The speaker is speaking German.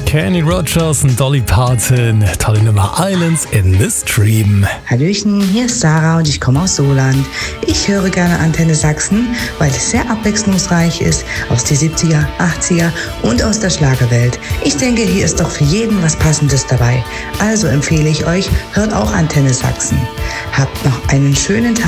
Kenny Rogers und Dolly Parton. Tolle Nummer Islands in the Stream. Hallöchen, hier ist Sarah und ich komme aus Soland. Ich höre gerne Antenne Sachsen, weil es sehr abwechslungsreich ist, aus die 70er, 80er und aus der Schlagerwelt. Ich denke, hier ist doch für jeden was Passendes dabei. Also empfehle ich euch, hört auch Antenne Sachsen. Habt noch einen schönen Tag.